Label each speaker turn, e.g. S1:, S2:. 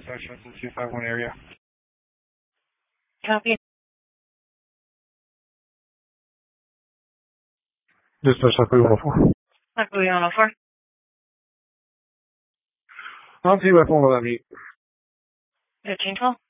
S1: Dispatch in 251 area.
S2: Copy.
S1: Dispatch Luckily 104.
S2: Luckily 104.
S1: On to you by phone, will that meet?
S2: 1512.